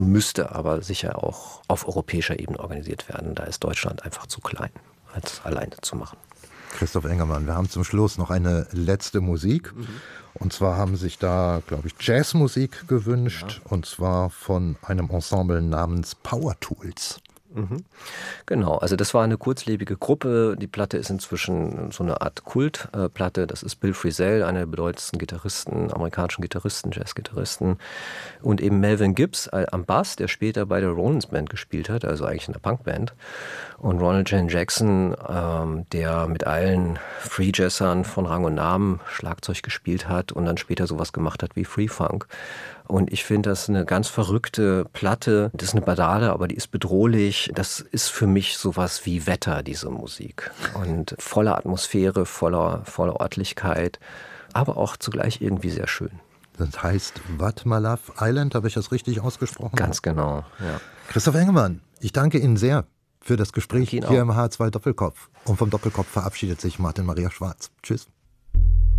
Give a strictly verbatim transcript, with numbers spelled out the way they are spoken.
müsste aber sicher auch auf europäischer Ebene organisiert werden. Da ist Deutschland einfach zu klein, als alleine zu machen. Christoph Engermann, wir haben zum Schluss noch eine letzte Musik. Mhm. Und zwar haben sich da, glaube ich, Jazzmusik gewünscht. Ja. Und zwar von einem Ensemble namens Power Tools. Mhm. Genau, also das war eine kurzlebige Gruppe. Die Platte ist inzwischen so eine Art Kultplatte. Das ist Bill Frisell, einer der bedeutendsten Gitarristen, amerikanischen Gitarristen, Jazzgitarristen. Und eben Melvin Gibbs am Bass, der später bei der Rollins Band gespielt hat, also eigentlich in der Punkband. Und Ronald Jane Jackson, ähm, der mit allen Free Jazzern von Rang und Namen Schlagzeug gespielt hat und dann später sowas gemacht hat wie Free Funk. Und ich finde das eine ganz verrückte Platte. Das ist eine Ballade, aber die ist bedrohlich. Das ist für mich sowas wie Wetter, diese Musik. Und voller Atmosphäre, voller, voller Örtlichkeit, aber auch zugleich irgendwie sehr schön. Das heißt Watmalav Island, habe ich das richtig ausgesprochen? Ganz genau, ja. Christoph Engermann, ich danke Ihnen sehr für das Gespräch hier im H zwei Doppelkopf. Und vom Doppelkopf verabschiedet sich Martin Maria Schwarz. Tschüss.